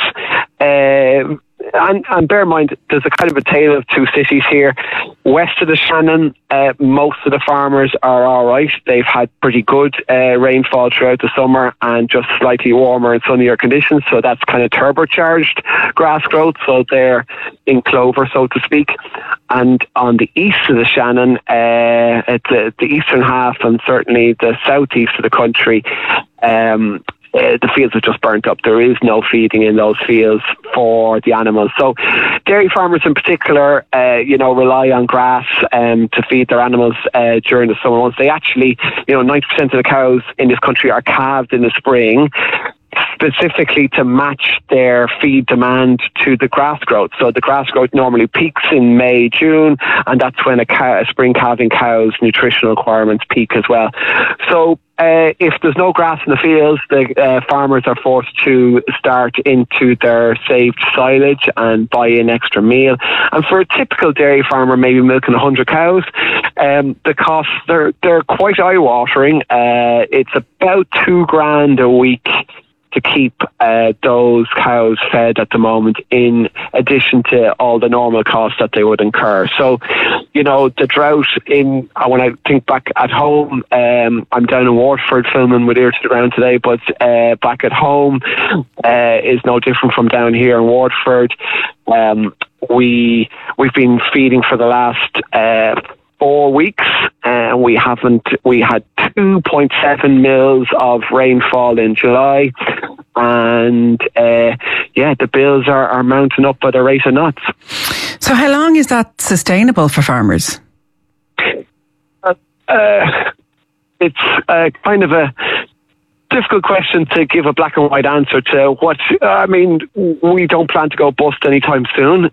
and bear in mind, there's a kind of a tale of two cities here. West of the Shannon, most of the farmers are all right. They've had pretty good rainfall throughout the summer and just slightly warmer and sunnier conditions, so that's kind of turbocharged grass growth, so they're in clover, so to speak. And on the east of the Shannon, at the eastern half and certainly the southeast of the country, the fields are just burnt up. There is no feeding in those fields for the animals. So dairy farmers in particular, rely on grass to feed their animals during the summer months. They actually, 90% of the cows in this country are calved in the spring, specifically to match their feed demand to the grass growth. So the grass growth normally peaks in May, June, and that's when a spring calving cow's nutritional requirements peak as well. So if there's no grass in the fields, the farmers are forced to start into their saved silage and buy in extra meal. And for a typical dairy farmer, maybe milking 100 cows, the costs, they're quite eye-watering. It's about $2,000 a week to keep those cows fed at the moment, in addition to all the normal costs that they would incur. So, the drought when I think back at home, I'm down in Waterford filming with Ear to the Ground today, but back at home is no different from down here in Waterford. We've been feeding for the last 4 weeks, and we had 2.7 mils of rainfall in July, and the bills are mounting up by the rate of knots. So how long is that sustainable for farmers? It's kind of a difficult question to give a black and white answer to. We don't plan to go bust anytime soon.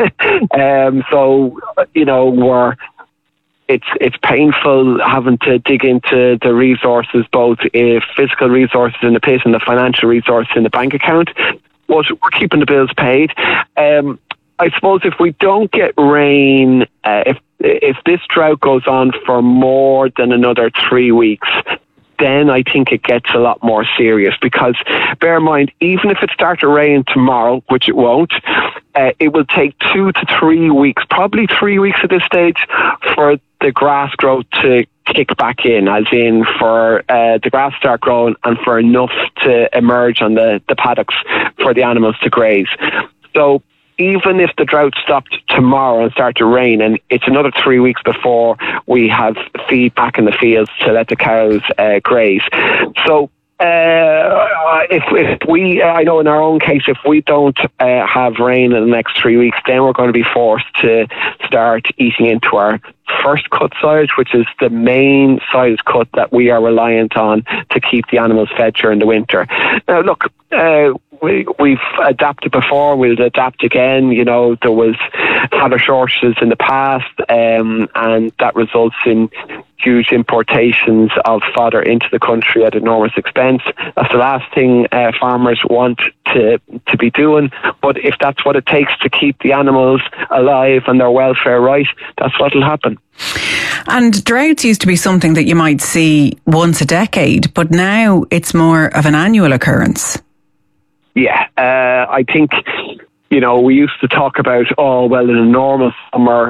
It's painful having to dig into the resources, both physical resources in the pit and the financial resources in the bank account. But we're keeping the bills paid. I suppose if we don't get rain, if this drought goes on for more than another 3 weeks, then I think it gets a lot more serious, because bear in mind, even if it started to rain tomorrow, which it won't, it will take 2 to 3 weeks, probably 3 weeks at this stage, for the grass growth to kick back in, as in for the grass to start growing and for enough to emerge on the paddocks for the animals to graze. So even if the drought stopped tomorrow and started to rain, and it's another 3 weeks before we have feed back in the fields to let the cows graze. So if we, I know in our own case, if we don't have rain in the next 3 weeks, then we're going to be forced to start eating into our first cut silage, which is the main silage cut that we are reliant on to keep the animals fed during the winter. Now, look, we've adapted before, we'll adapt again. You know, there was fodder shortages in the past, and that results in huge importations of fodder into the country at enormous expense. That's the last thing farmers want to be doing. But if that's what it takes to keep the animals alive and their welfare right, that's what'll happen. And droughts used to be something that you might see once a decade, but now it's more of an annual occurrence. Yeah, I think, you know, we used to talk about, in a normal summer,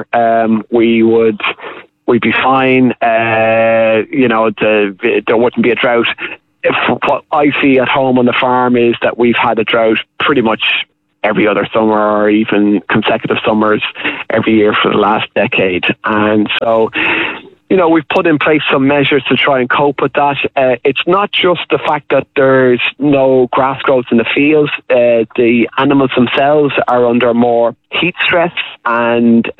we'd be fine. You know, there wouldn't be a drought. What I see at home on the farm is that we've had a drought pretty much every other summer, or even consecutive summers every year for the last decade. And so, you know, we've put in place some measures to try and cope with that. It's not just the fact that there's no grass growth in the fields. The animals themselves are under more heat stress, and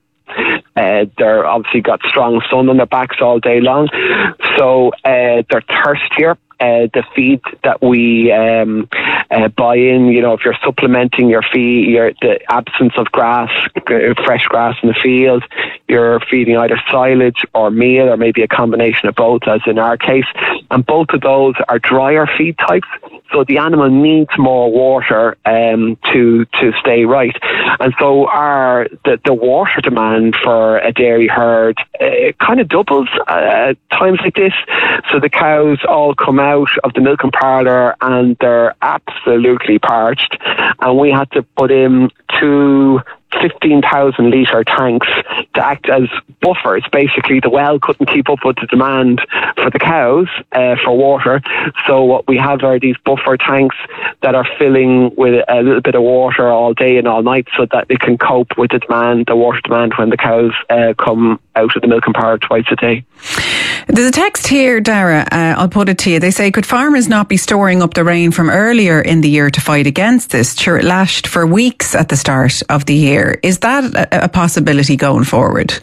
they're obviously got strong sun on their backs all day long. So they're thirstier. The feed that we buy in, you know, if you're supplementing your feed, the absence of grass, fresh grass in the field, you're feeding either silage or meal, or maybe a combination of both, as in our case. And both of those are drier feed types, so the animal needs more water to stay right. And so the water demand for a dairy herd kind of doubles at times like this. So the cows all come out of the milking parlour and they're absolutely parched, and we had to put in 2 15,000 litre tanks to act as buffers. Basically, the well couldn't keep up with the demand for the cows for water, so what we have are these buffer tanks that are filling with a little bit of water all day and all night, so that it can cope with the water demand when the cows come out of the milking parlour twice a day. There's a text here, Dara, I'll put it to you. They say, could farmers not be storing up the rain from earlier in the year to fight against this? Sure, it lashed for weeks at the start of the year. Is that a possibility going forward?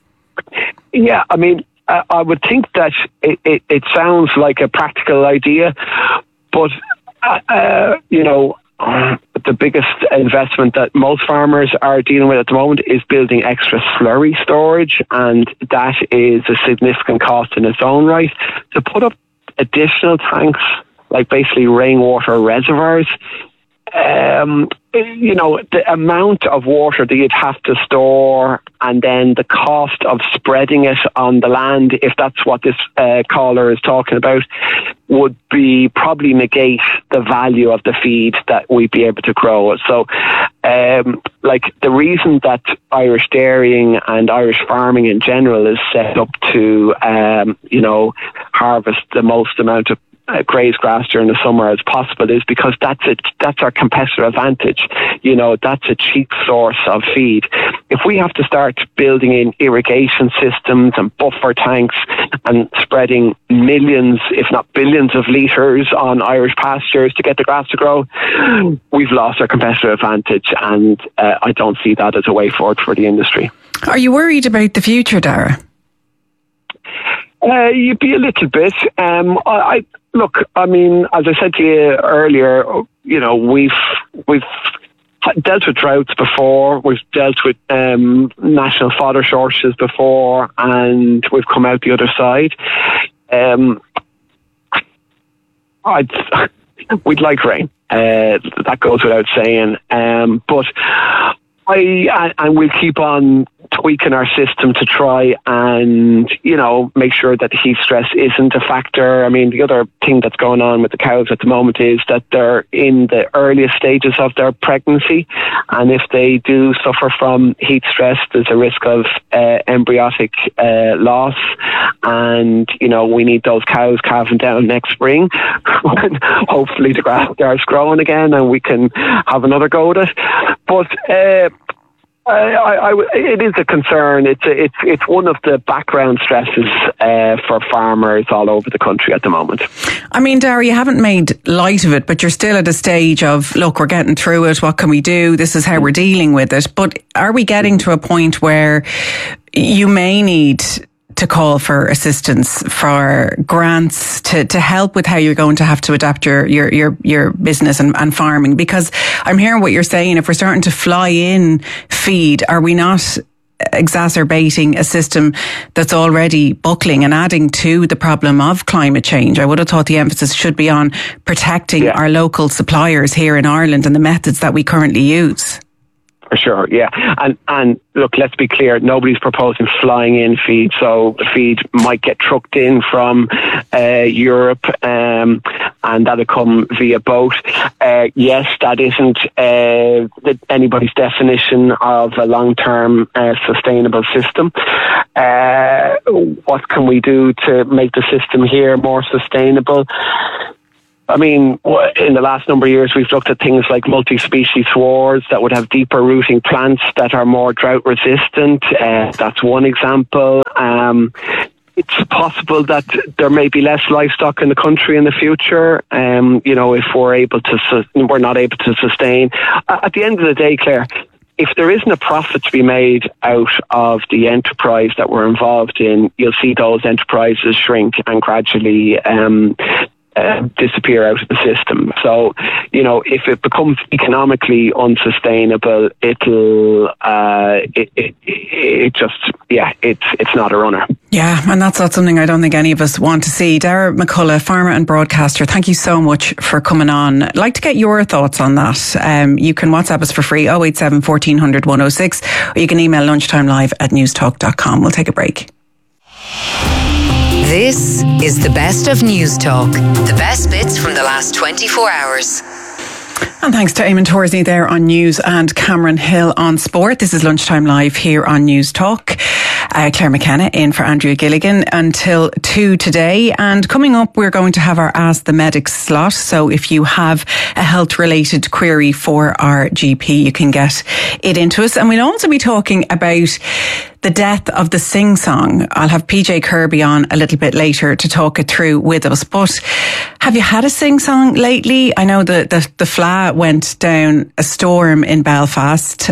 Yeah, I mean, I would think that it sounds like a practical idea, but, you know, the biggest investment that most farmers are dealing with at the moment is building extra slurry storage, and that is a significant cost in its own right. To put up additional tanks, like basically rainwater reservoirs, you know, the amount of water that you'd have to store, and then the cost of spreading it on the land, if that's what this caller is talking about, would be probably negate the value of the feed that we'd be able to grow. So, like, the reason that Irish dairying and Irish farming in general is set up to, you know, harvest the most amount of graze grass during the summer as possible is because that's our competitive advantage. You know, that's a cheap source of feed. If we have to start building in irrigation systems and buffer tanks and spreading millions, if not billions of litres on Irish pastures to get the grass to grow, we've lost our competitive advantage, and I don't see that as a way forward for the industry. Are you worried about the future, Dara? You'd be a little bit. Look, I mean, as I said to you earlier, you know, we've dealt with droughts before, we've dealt with national fodder shortages before, and we've come out the other side. We'd like rain. That goes without saying. But and we'll keep on tweaking our system to try and, you know, make sure that heat stress isn't a factor. I mean, the other thing that's going on with the cows at the moment is that they're in the earliest stages of their pregnancy, and if they do suffer from heat stress, there's a risk of embryotic loss, and, you know, we need those cows calving down next spring when hopefully the grass starts growing again and we can have another go at it. But It is a concern. It's one of the background stresses for farmers all over the country at the moment. I mean, Darragh, you haven't made light of it, but you're still at a stage of, look, we're getting through it. What can we do? This is how we're dealing with it. But are we getting to a point where you may need to call for assistance, for grants to help with how you're going to have to adapt your business and farming? Because I'm hearing what you're saying. If we're starting to fly in feed, are we not exacerbating a system that's already buckling and adding to the problem of climate change? I would have thought the emphasis should be on protecting our local suppliers here in Ireland and the methods that we currently use. For sure, yeah. And look, let's be clear, nobody's proposing flying in feed, so the feed might get trucked in from Europe and that'll come via boat. Yes, that isn't anybody's definition of a long-term sustainable system. What can we do to make the system here more sustainable? I mean, in the last number of years, we've looked at things like multi-species swards that would have deeper rooting plants that are more drought resistant. That's one example. It's possible that there may be less livestock in the country in the future. If we're not able to sustain. At the end of the day, Claire, if there isn't a profit to be made out of the enterprise that we're involved in, you'll see those enterprises shrink and gradually disappear out of the system. So, if it becomes economically unsustainable, it's not a runner. Yeah, and that's not something I don't think any of us want to see. Darragh McCullough, farmer and broadcaster, thank you so much for coming on. I'd like to get your thoughts on that. You can WhatsApp us for free, 087 1400 106, or you can email lunchtimelive@newstalk.com. We'll take a break. This is the best of News Talk. The best bits from the last 24 hours. And thanks to Eamon Torsney there on news and Cameron Hill on sport. This is Lunchtime Live here on News Talk. Claire McKenna in for Andrea Gilligan until 2 today. And coming up, we're going to have our Ask the Medic slot. So if you have a health-related query for our GP, you can get it into us. And we'll also be talking about the death of the sing-song. I'll have PJ Kirby on a little bit later to talk it through with us. But have you had a sing-song lately? I know the Fla went down a storm in Belfast.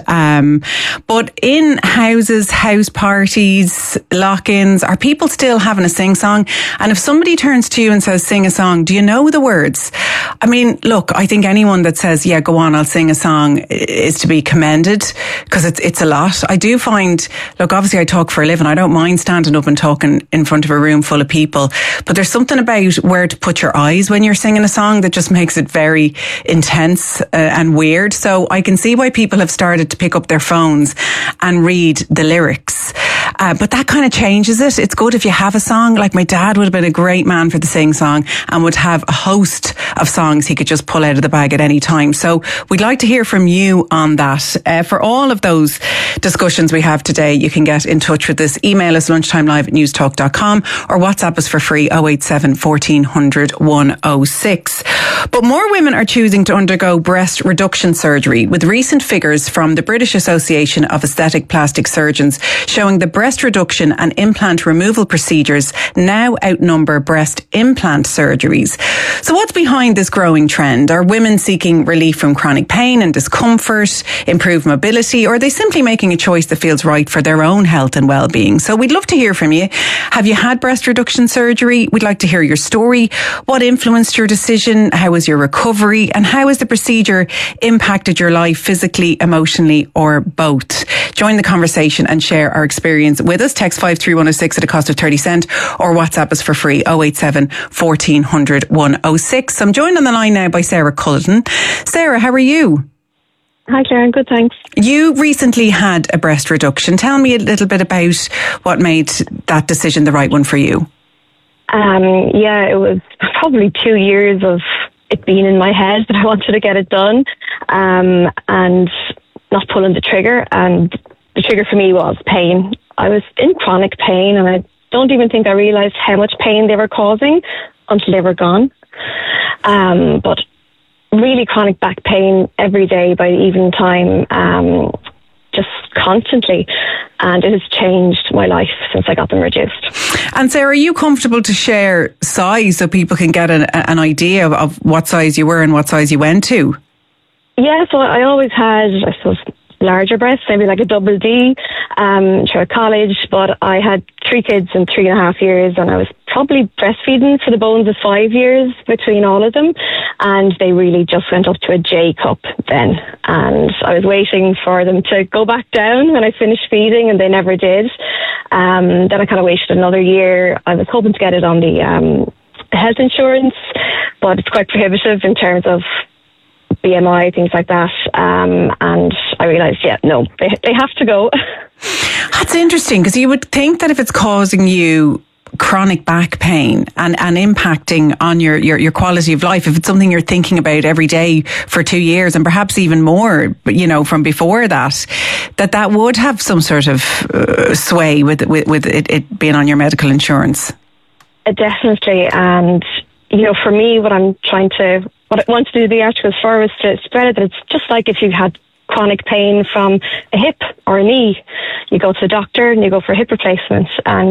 But in houses, house parties, lock-ins, are people still having a sing-song? And if somebody turns to you and says, sing a song, do you know the words? I mean, look, I think anyone that says, yeah, go on, I'll sing a song is to be commended, because it's a lot. I do find, look, obviously I talk for a living. I don't mind standing up and talking in front of a room full of people, but there's something about where to put your eyes when you're singing a song that just makes it very intense and weird. So I can see why people have started to pick up their phones and read the lyrics. But that kind of changes it. It's good if you have a song. Like my dad would have been a great man for the sing song and would have a host of songs he could just pull out of the bag at any time. So we'd like to hear from you on that. For all of those discussions we have today, you can get in touch with us. Email us lunchtimelive@newstalk.com or WhatsApp us for free 087 1400 106. But more women are choosing to undergo breast reduction surgery, with recent figures from the British Association of Aesthetic Plastic Surgeons showing the breast reduction and implant removal procedures now outnumber breast implant surgeries. So what's behind this growing trend? Are women seeking relief from chronic pain and discomfort, improved mobility, or are they simply making a choice that feels right for their own health and well-being? So we'd love to hear from you. Have you had breast reduction surgery? We'd like to hear your story. What influenced your decision? How was your recovery? And how has the procedure impacted your life physically, emotionally, or both? Join the conversation and share our experience with us. Text 53106 at a cost of 30 cents or WhatsApp us for free 087 1400 106. I'm joined on the line now by Sarah Cullen. Sarah, how are you? Hi Claire, I'm good, thanks. You recently had a breast reduction. Tell me a little bit about what made that decision the right one for you. It was probably 2 years of it being in my head that I wanted to get it done, and not pulling the trigger. And the trigger for me was pain. I was in chronic pain, and I don't even think I realised how much pain they were causing until they were gone. But really chronic back pain every day by evening time, just constantly, and it has changed my life since I got them reduced. And Sarah, are you comfortable to share size so people can get an idea of what size you were and what size you went to? Yeah, so I always had, I suppose, larger breasts, maybe like a double D through college, but I had 3 kids in 3.5 years, and I was probably breastfeeding for the bones of 5 years between all of them, and they really just went up to a J cup then, and I was waiting for them to go back down when I finished feeding, and they never did. Then I kind of waited another year. I was hoping to get it on the health insurance, but it's quite prohibitive in terms of BMI, things like that, and I realised, no, they have to go. That's interesting, because you would think that if it's causing you chronic back pain and impacting on your quality of life, if it's something you're thinking about every day for 2 years and perhaps even more, from before that would have some sort of sway with it being on your medical insurance. Definitely, and for me, what I want to do the articles for was to spread it, that it's just like if you had chronic pain from a hip or a knee, you go to the doctor and you go for a hip replacement, and